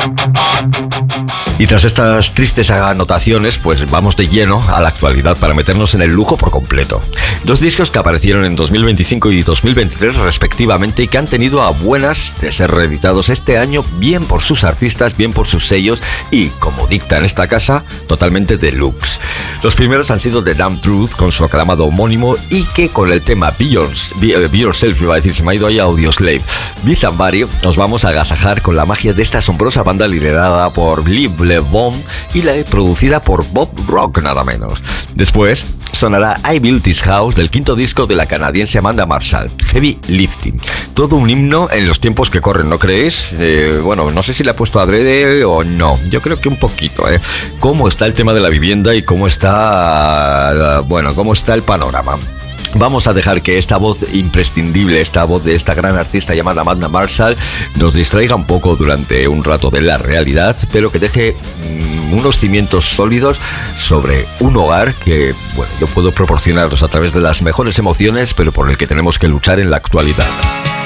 Y tras estas tristes anotaciones, pues vamos de lleno a la actualidad para meternos en el lujo por completo. Dos discos que aparecieron en 2025 y 2023 respectivamente y que han tenido a buenas de ser reeditados este año, bien por sus artistas, bien por sus sellos y, como dicta en esta casa, totalmente deluxe. Los primeros han sido The Damn Truth con su aclamado homónimo y que con el tema Be Yourself, iba a decir, se me ha ido ahí Audioslave, Be Somebody, nos vamos a agasajar con la magia de esta asombrosa banda liderada por Liv Le Bon y la producida por Bob Rock, nada menos. Después sonará I Built This House del quinto disco de la canadiense Amanda Marshall, Heavy Lifting. Todo un himno en los tiempos que corren, ¿no creéis? Bueno, no sé si le ha puesto adrede o no. Yo creo que un poquito, ¿Cómo está el tema de la vivienda y cómo está el panorama? Vamos a dejar que esta voz imprescindible, esta voz de esta gran artista llamada Amanda Marshall, nos distraiga un poco durante un rato de la realidad, pero que deje unos cimientos sólidos sobre un hogar que, bueno, yo puedo proporcionaros a través de las mejores emociones, pero por el que tenemos que luchar en la actualidad.